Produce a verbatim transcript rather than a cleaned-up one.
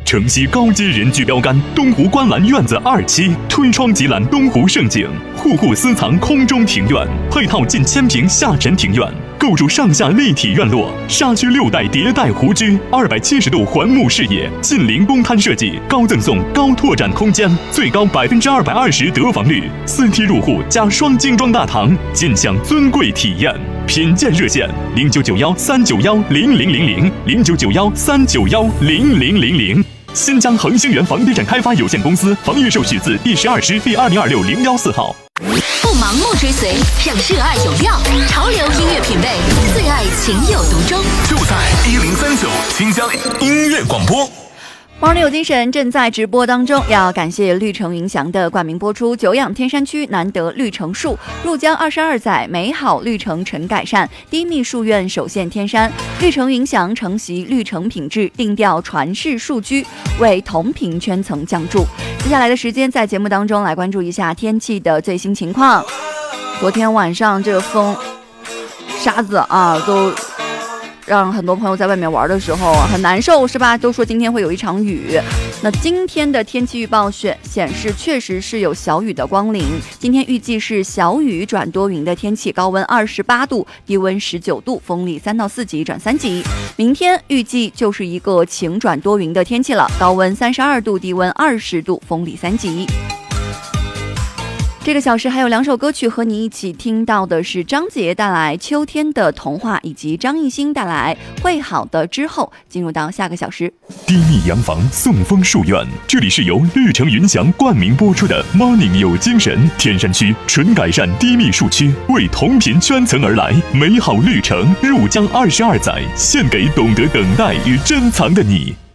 城西高阶人居标杆东湖观澜院子二期，推窗即览东湖胜景，户户私藏空中庭院，配套近千平下沉庭院。构筑上下立体院落，沙区六代迭代湖居，二百七十度环幕视野，近邻公摊设计，高赠送高拓展空间，最高百分之二百二十得房率，四梯入户加双精装大堂，尽享尊贵体验。品鉴热线零九九幺三九幺零零零零零九九幺三九幺零零零零。新疆恒星源房地产开发有限公司房业手续字第十二师第二零二六零幺四号。 不盲目追随，让热爱有料，潮流音乐品味，最爱情有独钟， 就在一零三九新疆音乐广播。 猫儿有精神正在直播当中，要感谢绿城云祥的冠名播出。久仰天山区难得绿城树，入江二十二载，美好绿城陈改善，低密树院首现天山。绿城云祥承袭绿城品质，定调传世树居，为同频圈层降注。接下来的时间，在节目当中来关注一下天气的最新情况。昨天晚上这个风、沙子啊，都让很多朋友在外面玩的时候很难受，是吧？都说今天会有一场雨。那今天的天气预报显显示，确实是有小雨的光临。今天预计是小雨转多云的天气，高温二十八度，低温十九度，风力三到四级转三级。明天预计就是一个晴转多云的天气了，高温三十二度，低温二十度，风力三级。这个小时还有两首歌曲和你一起听到的是张杰带来《秋天的童话》，以及张艺兴带来《会好的之后》。进入到下个小时， 低密洋房送风树院，这里是由绿城云祥冠名播出的 Morning 有精神。天山区纯改善低密树区，为同频圈层而来，美好绿城入江二十二载，献给懂得等待与珍藏的你。